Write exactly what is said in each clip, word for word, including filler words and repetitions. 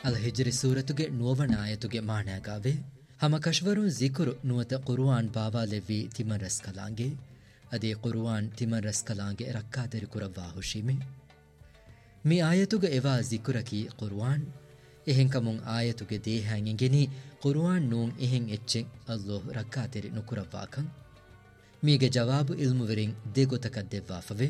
ಅಲ್ ಹಿಜ್ರಿ ಸೂರತುಗೆ ನುವವನ ಆಯತುಗೆ ಮಾಣಾಗಾವೆ ಹಮ ಕಶ್ವರುನ್ ಜಿಕುರು ನುವತ ಕುರ್ಆನ್ ಬಾವಾ ಲೆವ್ವಿ ತಿಮರಸ್ ಕಲಾಂಗೆ ಅದೇ ಕುರ್ಆನ್ ತಿಮರಸ್ ಕಲಾಂಗೆ ರಕ್ಕಾತೆರಿ ಕುರವ್ವಾ ಹುಶಿಮೆ ಮಿ ಆಯತುಗೆ ಎವಾ ಜಿಕುರಕಿ ಕುರ್ಆನ್ එහෙන් කමුන් ආයතුගේ දේහයන් ඉගෙනි කුර්ආන් නූන් එහෙන් එච්චෙන් අල්ලාහ් රක්කාතෙරි නුකුරවාකන් මීගේ ජවාබු ඉල්මු වෙරින් දෙගොතක දෙවවාෆවේ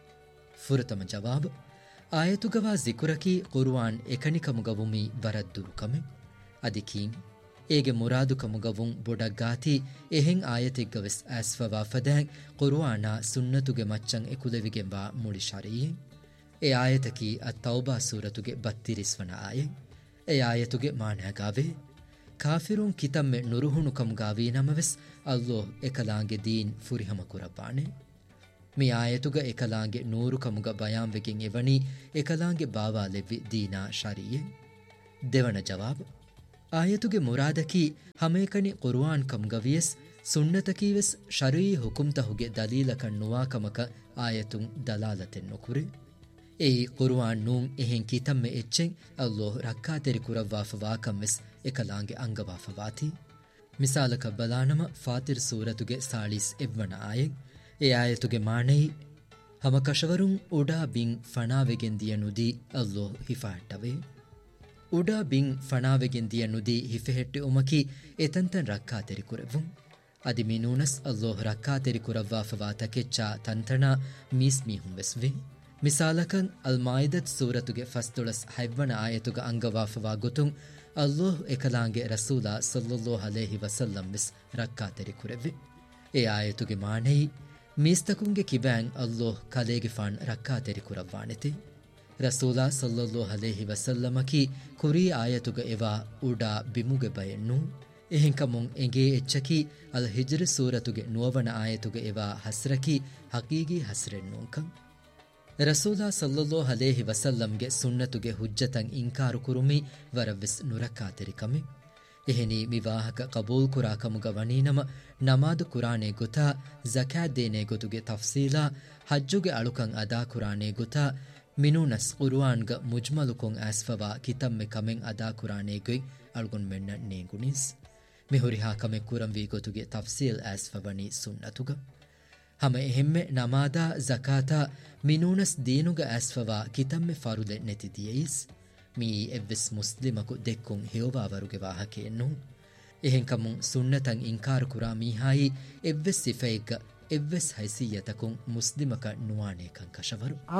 ෆුරතම ජවාබ ආයතුගවා zikuraki කුර්ආන් එකනිකමුගවුමි වරද්දුරුකමෙ අදිකින් ඒගේ මුරාදුකමුගවුන් බොඩක් ගාති එහෙන් ආයතෙක්ගවෙස් ඇස්වවා ෆදෑන් කුර්ආනා සුන්නතුගේ මච්චන් එකුලෙවිගෙන් වා මුලි ශරීයෙන් ඒ ආයතකී අත්-තෞබා සූරතුගේ බත්තිරිස් වන ආයෙන් ඒ ආයතුගේ මානහගාවේ කාෆිරුන් කිතම්මෙ නුරුහුණුකම් ගාවී නමවෙස් අල්ලාහ් එකලාගේ දීන් ෆුරිහම කුරපානේ මේ ආයතුගේ එකලාගේ නූරුකමුග බයාම් වෙකින් එවනි එකලාගේ බාවා ලෙවි දීනා ශරීයෙන් දෙවන ජවාබ ආයතුගේ මුරාදකී හමේකනි කුර්ආන් කම්ගවියස් සුන්නතකීවස් ශරී හුකුම්තහුගේ දලීලකන් නුවාකමක ආයතුන් දලාලතෙන් නොකුරේ ඒ කුර්ආන් නූන් එහෙන් කිතම්මෙ එච්චෙන් අල්ලාහ් රක්කාතෙරි කුරවවාෆවාකම්වෙස් එකලාගේ අංගවාෆවාති මිසාලක බලානම ෆාතිර් සූරතුගේ සාලිස් එව්වන ආයෙන් ඒ ආයතුගේ මානෙයි හම කශවරුන් උඩා බින් ෆනාවෙගෙන් දියනුදී අල්ලාහ් හිෆාට්ටවේ උඩා බින් ෆනාවෙගෙන් දියනුදී හිෆෙහෙට්ටි උමකි එතන්තන් රක්කාතෙරි කුරවුන් අදි මිනූනස් අල්ලාහ් රක්කාතෙරි කුරවවාෆවාතකෙච්චා තන්තනා මීස් මීහුම් වෙස්වේ මිසාලකන් අල්මායිදත් සූරතුගේ ෆස්තුලස් හයිවන ආයතුග අංගවාෆවා ගොතුන් අල්ලාහ් එකලාගේ රසූලා සල්ලල්ලාහු අලයිහි වසල්ලම් විස් රක්කාතෙරි කුරෙවි ඒ ආයතුගේ මානෙයි මිස්තකුන්ගේ කිබෑන් අල්ලාහ් කලේගේ ෆාන් රක්කාතෙරි කුරවවානෙති රසූලා සල්ලල්ලාහු අලයිහි වසල්ලමකි කුරී ආයතුග එවා උඩා බිමුගේ බයෙන්නු එහෙන්කමුන් එගේ එච්චකි අල් හිජ්ර් සූරතුගේ නුවවන ආයතුගේ එවා හස්රකි හකීගී හස්රෙන්නුන්කම් ರಸೂಲಾ ಸಲ್ಲಲ್ಲಾಹು ಅಲೈಹಿ ವಸಲ್ಲಂಗೆ ಸುನ್ನತುಗೆ ಹುಜ್ಜತಂ ಇಂಕಾರು ಕುರುಮಿ ವರವಿಸ್ ನುರಕಾತೆರಿಕಮಿ ಎಹೆನಿ ವಿವಾಹಕ ಕಬೂಲ್ ಕುರಾಕಮುಗ ವನೀನಮ ನಮಾದು ಕುರಾನೆ ಗುತಾ ಝಕಾತ್ ದೇನೆ ಗೊತುಗೆ ತಫ್ಸೀಲಾ ಹಜ್ಜುಗೆ ಅಳುಕಂ ಅದಾ ಕುರಾನೆ ಗುತಾ ಮಿನುನಸ್ ಕುರ್ಆನ್ಗ ಮುಜ್ಮಲುಕೊಂ ಆಸ್ಫವಾ ಕಿತಮ್ಮೆ ಕಮೆಂ ಅದಾ ಕುರಾನೆ ಗೊಯ್ ಅಳುಗುನ್ ಮೆನ್ನ ನೇಗುನಿಸ್ ಮಿಹುರಿಹಾ ಕಮೆ ಕುರಂ ವಿ ಗೊತುಗೆ ತಫ್ಸೀಲ್ ಆಸ್ಫವನಿ ಸುನ್ನತುಗ ಹಮ ಎಹೆಮ್ಮೆ ನಮಾದಾ ಝಕಾತಾ ಮಿನೂನಸ್ ದೀನುಗ ಆಸ್ಫವಾ ಕಿತಮ್ಮೆ ಫರುಲೆ ನೆತಿದಿಯೈಸ್ ಮೀ ಎವ್ವೆಸ್ ಮುಸ್ಲಿಮಕು ದೆಕ್ಕುಂ ಹೇವಾವರುಗೆ ವಾಹಕೆಯನ್ನು ಎಹೆಂಕಮುಂ ಸುನ್ನತಂ ಇಂಕಾರು ಕುರಾ ಮೀಹಾಯಿ ಎವ್ವೆಸ್ ಸಿಫೆಯ್ಗ ಎವ್ವೆಸ್ ಹೈಸಿಯತಕುಂ ಮುಸ್ಲಿಮಕ ನುವಾನೇಕಂ ಕಶವರು